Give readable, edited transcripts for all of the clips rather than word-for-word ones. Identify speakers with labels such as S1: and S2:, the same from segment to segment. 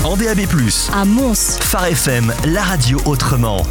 S1: en DAB+.
S2: À Mons.
S1: Phare FM, la radio autrement.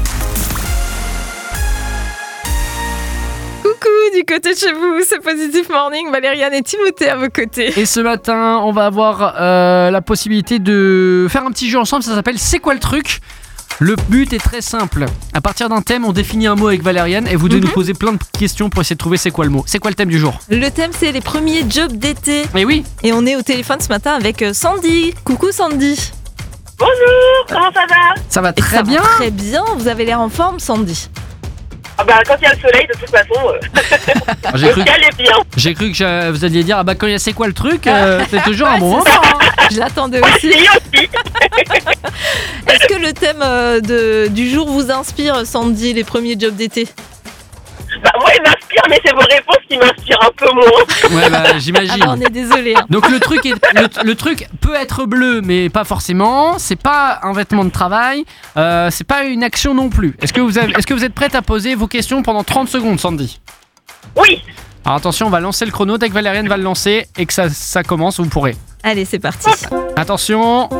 S2: Coucou du côté de chez vous, c'est Positive Morning, Valériane et Timothée à vos côtés.
S3: Et ce matin, on va avoir la possibilité de faire un petit jeu ensemble, ça s'appelle C'est quoi le truc ? Le but est très simple. À partir d'un thème, on définit un mot avec Valériane et vous devez nous poser plein de questions pour essayer de trouver c'est quoi le mot. C'est quoi le thème du jour ?
S2: Le thème, c'est les premiers jobs d'été.
S3: Eh oui.
S2: Et on est au téléphone ce matin avec Sandy. Coucou Sandy.
S4: Bonjour, comment ça va?
S3: Ça va
S2: Et
S3: très
S2: ça
S3: bien.
S2: va très bien, vous avez l'air en forme Sandy.
S4: Ah bah quand il y a le soleil, de toute façon,
S3: J'ai cru,
S4: le ciel est bien.
S3: vous alliez dire quand il y a c'est quoi le truc, c'est toujours un bon moment.
S2: Je l'attendais aussi.
S4: aussi.
S2: Est-ce que le thème du jour vous inspire, Sandy, les premiers jobs d'été ?
S4: Bah moi il m'inspire, mais c'est vos réponses qui m'inspirent un peu moins.
S3: Ouais, bah,
S2: Ah
S3: j'imagine.
S2: bah on est désolé.
S3: Donc le truc peut être bleu, mais pas forcément. C'est pas un vêtement de travail. C'est pas une action non plus. Est-ce que vous êtes prête à poser vos questions pendant 30 secondes, Sandy ?
S4: Oui.
S3: Alors attention, on va lancer le chrono. Dès que Valériane va le lancer et que ça commence, vous pourrez.
S2: Allez, c'est parti.
S3: Attention.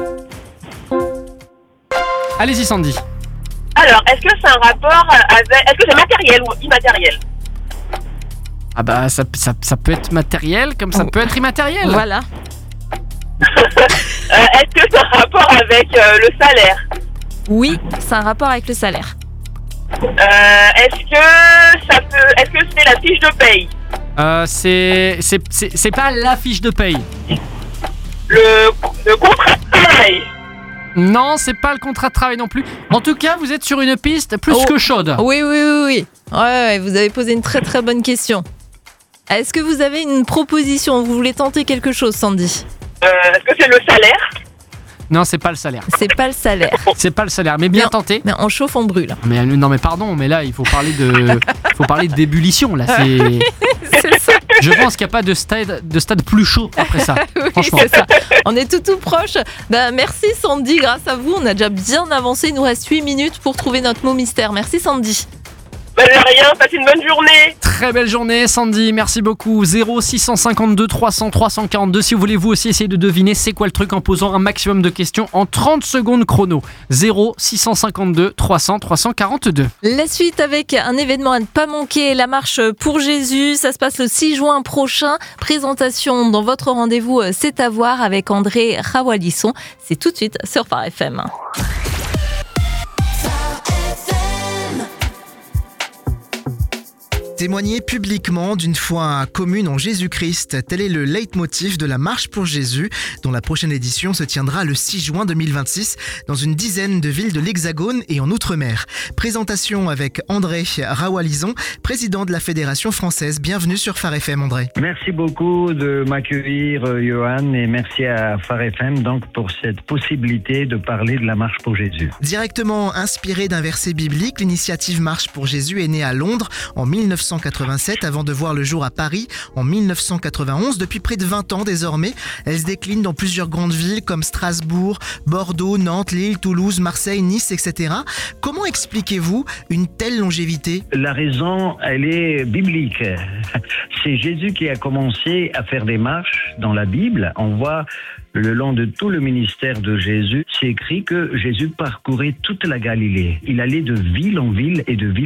S3: Allez-y, Sandy.
S4: Alors, est-ce que c'est un rapport avec... Est-ce que c'est matériel ou immatériel?
S3: Ah bah ça peut être matériel comme ça peut être immatériel.
S2: Voilà.
S4: Est-ce que c'est un rapport avec le salaire?
S2: Oui, c'est un rapport avec le salaire.
S4: Est-ce que c'est la fiche de paye?
S3: C'est pas la fiche de paye.
S4: Le contrat de travail?
S3: Non, c'est pas le contrat de travail non plus. En tout cas, vous êtes sur une piste plus que chaude.
S2: Oui. Ouais, vous avez posé une très très bonne question. Est-ce que vous avez une proposition ? Vous voulez tenter quelque chose, Sandy ?
S4: Est-ce que c'est le salaire?
S3: Non, c'est pas le salaire.
S2: C'est pas le salaire.
S3: C'est pas le salaire, mais bien
S2: Non.
S3: tenté.
S2: Mais on chauffe, on brûle.
S3: Mais non, mais pardon, mais là, il faut parler d'ébullition. Là,
S2: C'est ça.
S3: je pense qu'il n'y a pas de stade plus chaud après ça.
S2: Oui,
S3: Franchement.
S2: c'est ça. On est tout proche. Merci Sandy, grâce à vous, on a déjà bien avancé. Il nous reste 8 minutes pour trouver notre mot mystère. Merci Sandy.
S4: Bah de rien, passez une bonne journée.
S3: Très belle journée, Sandy. Merci beaucoup. 0652 300 342. Si vous voulez vous aussi essayer de deviner c'est quoi le truc en posant un maximum de questions en 30 secondes chrono. 0652 300 342.
S2: La suite avec un événement à ne pas manquer, la marche pour Jésus. Ça se passe le 6 juin prochain. Présentation dans votre rendez-vous C'est à voir avec André Rawalisson. C'est tout de suite sur Phare FM.
S5: Témoigner publiquement d'une foi commune en Jésus-Christ, tel est le leitmotiv de la Marche pour Jésus, dont la prochaine édition se tiendra le 6 juin 2026 dans une dizaine de villes de l'Hexagone et en Outre-mer. Présentation avec André Rawalisson, président de la Fédération française. Bienvenue sur Phare FM, André.
S6: Merci beaucoup de m'accueillir, Johan, et merci à Phare FM donc pour cette possibilité de parler de la Marche pour Jésus.
S5: Directement inspirée d'un verset biblique, l'initiative Marche pour Jésus est née à Londres en 1987 avant de voir le jour à Paris en 1991. Depuis près de 20 ans désormais, elle se décline dans plusieurs grandes villes comme Strasbourg, Bordeaux, Nantes, Lille, Toulouse, Marseille, Nice, etc. Comment expliquez-vous une telle longévité ?
S6: La raison, elle est biblique. C'est Jésus qui a commencé à faire des marches dans la Bible. On voit le long de tout le ministère de Jésus, c'est écrit que Jésus parcourait toute la Galilée. Il allait de ville en ville et de ville